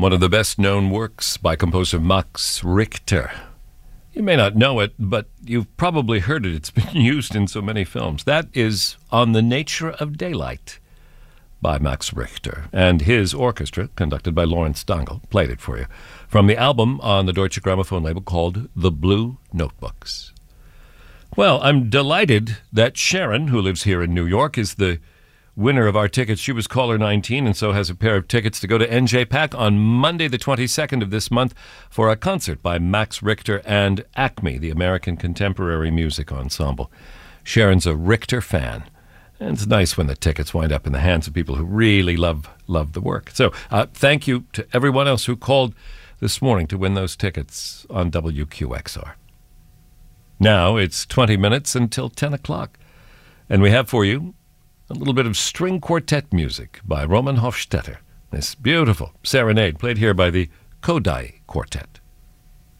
one of the best-known works by composer Max Richter. You may not know it, but you've probably heard it. It's been used in so many films. That is On the Nature of Daylight by Max Richter. And his orchestra, conducted by Lawrence Dangel, played it for you from the album on the Deutsche Grammophon label called The Blue Notebooks. Well, I'm delighted that Sharon, who lives here in New York, is the winner of our tickets. She was caller 19 and so has a pair of tickets to go to NJPAC on Monday the 22nd of this month for a concert by Max Richter and Acme, the American Contemporary Music Ensemble. Sharon's a Richter fan, and it's nice when the tickets wind up in the hands of people who really love the work. So thank you to everyone else who called this morning to win those tickets on WQXR. Now it's 20 minutes until 10 o'clock, and we have for you a little bit of string quartet music by Roman Hofstetter. This beautiful serenade played here by the Kodály Quartet.